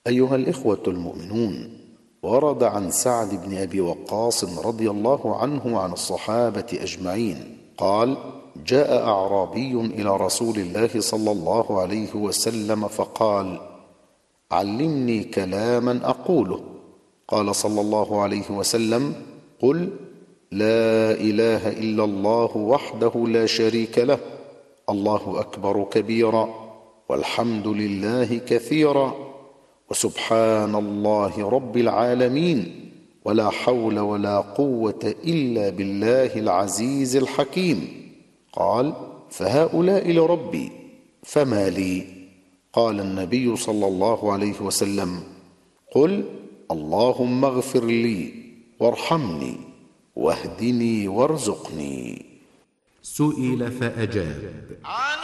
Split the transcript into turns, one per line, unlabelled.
أيها الإخوة المؤمنون، ورد عن سعد بن أبي وقاص رضي الله عنه عن الصحابة أجمعين قال: جاء أعرابي إلى رسول الله صلى الله عليه وسلم فقال: علمني كلاما أقوله. قال صلى الله عليه وسلم: قل لا إله إلا الله وحده لا شريك له، الله أكبر كبيرا، والحمد لله كثيرا، وسبحان الله رب العالمين، ولا حول ولا قوة إلا بالله العزيز الحكيم. قال: فهؤلاء لربي، فما لي؟ قال النبي صلى الله عليه وسلم: قل اللهم اغفر لي وارحمني واهدني وارزقني.
سئل فأجاب: